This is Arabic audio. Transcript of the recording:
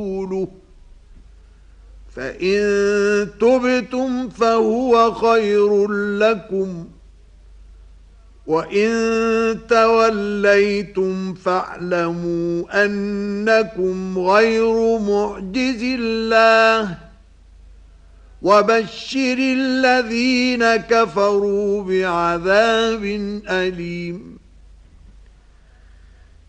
ورسوله فإن تبتم فهو خير لكم وإن توليتم فاعلموا أنكم غير معجز الله وبشر الذين كفروا بعذاب أليم